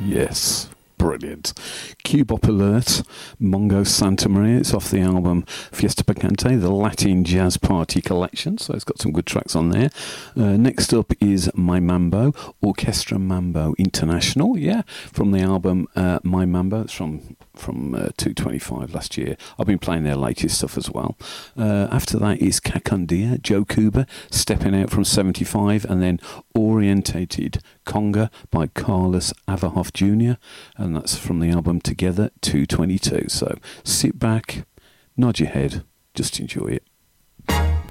Yes. Brilliant. Cubop Alert, Mongo Santa Maria. It's off the album Fiesta Picante, the Latin Jazz Party Collection. So it's got some good tracks on there. Next up is My Mambo, Orchestra Mambo International. Yeah, from the album My Mambo. It's from 225 last year. I've been playing their latest stuff as well. After that is Kakundia, Joe Cuba, stepping out from 75, and then Orientated Conga by Carlos Averhoff Jr., and that's from the album Together 222. So sit back, nod your head, just enjoy it.